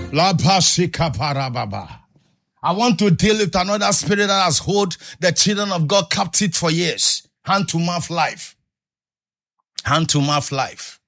La Pashika Parababa. I want to deal with another spirit that has held the children of God captive for years. Hand to mouth life. Hand to mouth life.